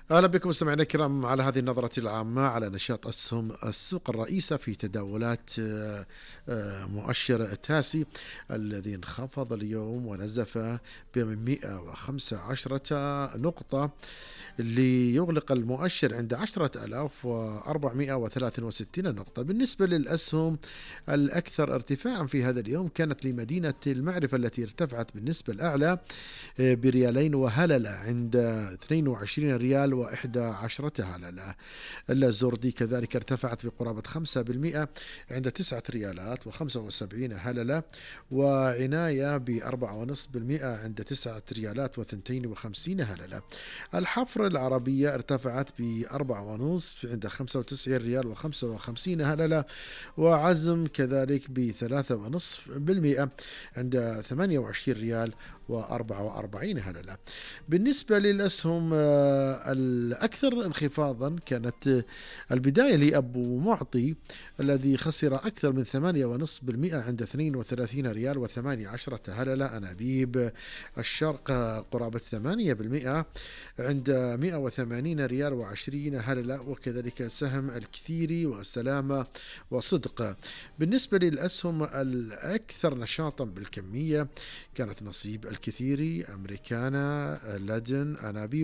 أهلا بكم مستمعينا الكرام على هذه النظرة العامة على نشاط أسهم السوق الرئيسة في تداولات مؤشر تاسي الذي انخفض اليوم ونزف ب 115 نقطة ليغلق المؤشر عند 10,463 نقطة. بالنسبة للأسهم الأكثر ارتفاعا في هذا اليوم كانت لمدينة المعرفة التي ارتفعت بالنسبة الأعلى بريالين وهللة عند 22 ريال وإحدى عشرة هللة. الزردي كذلك ارتفعت بقرابة 5% عند 9 ريالات و75 هللة، وعناية ب4.5% عند 9 ريالات و52 هللة. الحفر العربية ارتفعت ب4.5 عند 95 ريال و55 هللة، وعزم كذلك ب3.5% عند 28 ريال و44 هللة. بالنسبة للأسهم الأكثر انخفاضا كانت البداية لأبو معطي الذي خسر أكثر من 8.5% عند 32 ريال و18 هللة. أنابيب الشرق قرابة 8% عند 180 ريال و20 هللة، وكذلك سهم الكثيري والسلامة وصدق. بالنسبة للأسهم الأكثر نشاطا بالكمية كانت نصيب الكثيري، أمريكانا، لدن، أنابيب